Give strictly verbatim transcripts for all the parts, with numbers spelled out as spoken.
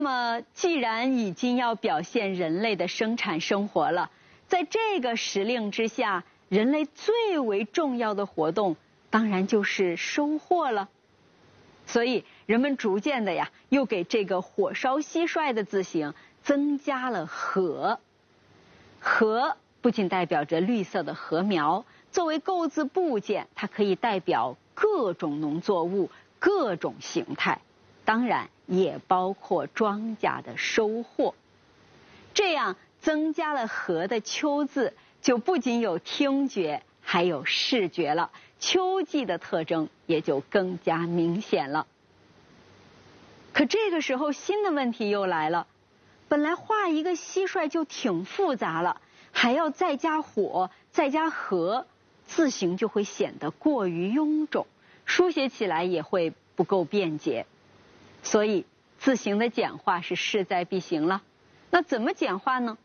那么，既然已经要表现人类的生产生活了，在这个时令之下，人类最为重要的活动，当然就是收获了。所以，人们逐渐的呀，又给这个火烧蟋蟀的字形增加了禾。禾不仅代表着绿色的禾苗，作为构字部件，它可以代表各种农作物、各种形态。当然也包括庄稼的收获，这样增加了禾的秋字，就不仅有听觉，还有视觉了，秋季的特征也就更加明显了。可这个时候新的问题又来了，本来画一个蟋蟀就挺复杂了，还要再加火，再加禾，字形就会显得过于臃肿，书写起来也会不够便捷。所以字形的简化是势在必行了。那怎么简化呢？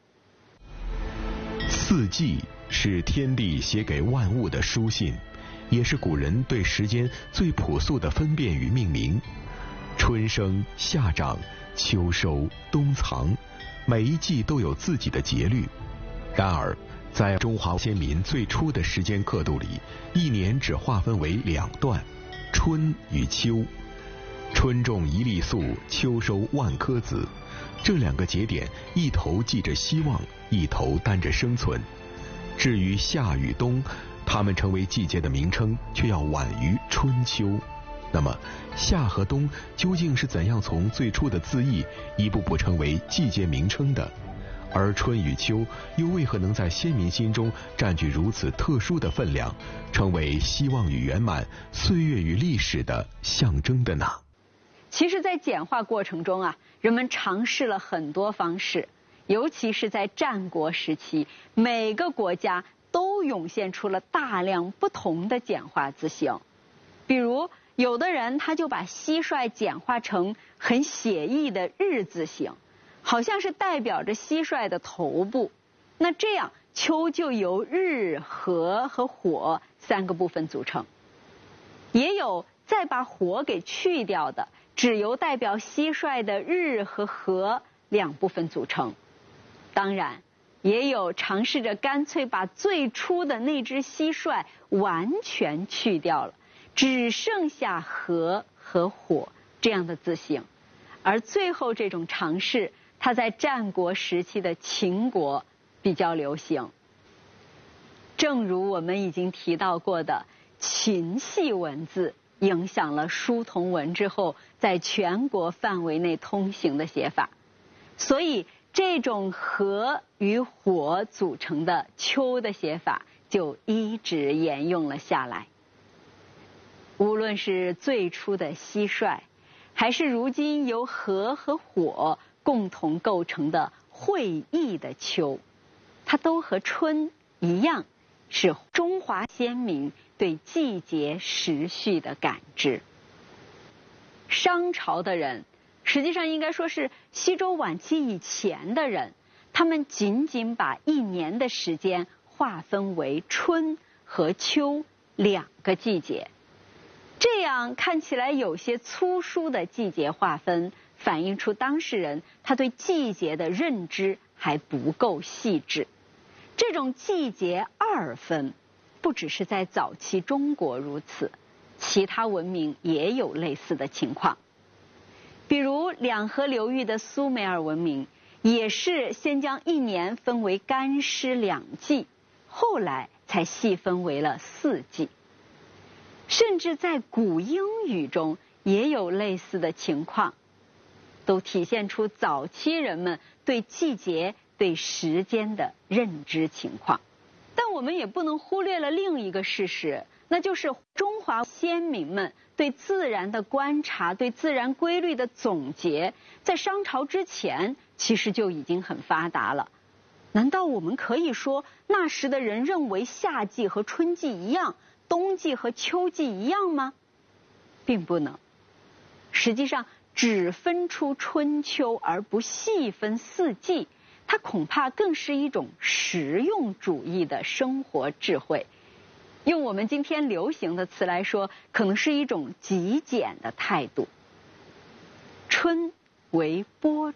四季是天地写给万物的书信，也是古人对时间最朴素的分辨与命名。春生、夏长、秋收、冬藏，每一季都有自己的节律。然而，在中华先民最初的时间刻度里，一年只划分为两段：春与秋。春种一粒粟，秋收万颗子，这两个节点一头记着希望，一头担着生存。至于夏与冬，它们成为季节的名称，却要晚于春秋。那么夏和冬究竟是怎样从最初的字义一步步成为季节名称的？而春与秋又为何能在先民心中占据如此特殊的分量，成为希望与圆满、岁月与历史的象征的呢？ 其实在简化过程中啊，人们尝试了很多方式，尤其是在战国时期，每个国家都涌现出了大量不同的简化字形。比如有的人他就把蟋蟀简化成很写意的日字形，好像是代表着蟋蟀的头部。那这样秋就由日、禾和火三个部分组成。也有再把火给去掉的，只由代表蟋蟀的日和禾两部分组成。当然也有尝试着干脆把最初的那只蟋蟀完全去掉了，只剩下禾和火这样的字形。而最后这种尝试，它在战国时期的秦国比较流行。正如我们已经提到过的，秦系文字影响了书同文之后在全国范围内通行的写法，所以这种禾与火组成的秋的写法就一直沿用了下来。无论是最初的蟋蟀，还是如今由禾和火共同构成的会意的秋，它都和春一样，是中华先民对季节时序的感知。商朝的人，实际上应该说是西周晚期以前的人，他们仅仅把一年的时间划分为春和秋两个季节。这样看起来有些粗疏的季节划分，反映出当事人他对季节的认知还不够细致。这种季节二分不只是在早期中国如此，其他文明也有类似的情况。比如两河流域的苏美尔文明，也是先将一年分为干湿两季，后来才细分为了四季。甚至在古英语中也有类似的情况，都体现出早期人们对季节、对时间的认知情况。但我们也不能忽略了另一个事实，那就是中华先民们对自然的观察、对自然规律的总结，在商朝之前其实就已经很发达了。难道我们可以说那时的人认为夏季和春季一样，冬季和秋季一样吗？并不能。实际上，只分出春秋而不细分四季，它恐怕更是一种实用主义的生活智慧。用我们今天流行的词来说，可能是一种极简的态度。春为播